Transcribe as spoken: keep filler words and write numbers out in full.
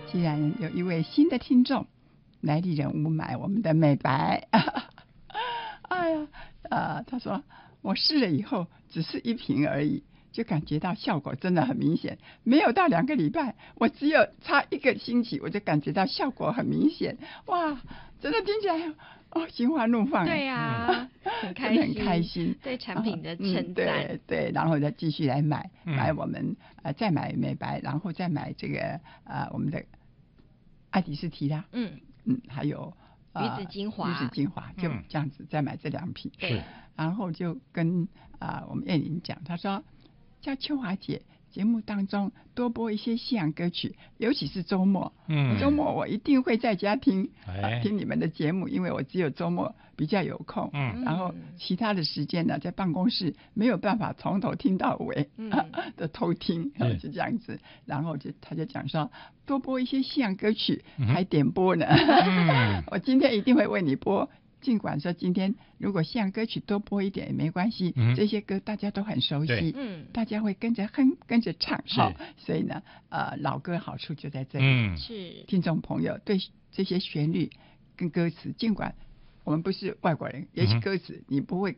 既然有一位新的听众来丽人屋买我们的美白，哎呀，呃，他说我试了以后只是一瓶而已，就感觉到效果真的很明显，没有到两个礼拜，我只有差一个星期，我就感觉到效果很明显，哇，真的听起来哦，心花怒放。 对呀、啊嗯，很开心， 很开心， 对产品的称赞、 嗯、对对，然后再继续来买、 嗯、 买我们呃再买美白，然后再买这个呃我们的爱迪斯提拉， 嗯嗯，还有。 鱼子精华， 鱼子精华就这样子再买这两瓶， 对、嗯， 然后就跟啊、呃、我们燕玲讲，她说叫秋华姐节目当中多播一些西洋歌曲，尤其是周末，嗯，周末我一定会在家听、哎呃、听你们的节目，因为我只有周末比较有空，嗯，然后其他的时间呢，在办公室没有办法从头听到尾，嗯，啊、的偷听，然后就这样子，然后就他就讲说多播一些西洋歌曲，嗯、还点播呢，嗯、我今天一定会为你播。尽管说今天如果西洋歌曲多播一点也没关系、嗯，这些歌大家都很熟悉，嗯，大家会跟着哼跟着唱，好，所以呢，呃，老歌好处就在这里， 嗯，是听众朋友对这些旋律跟歌词，尽管我们不是外国人，也许歌词你不会